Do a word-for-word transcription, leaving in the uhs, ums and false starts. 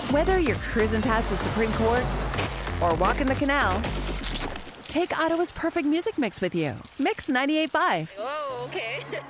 Whether you're cruising past the Supreme Court or walking the canal, take Ottawa's perfect music mix with you. Mix ninety-eight point five. Whoa, okay.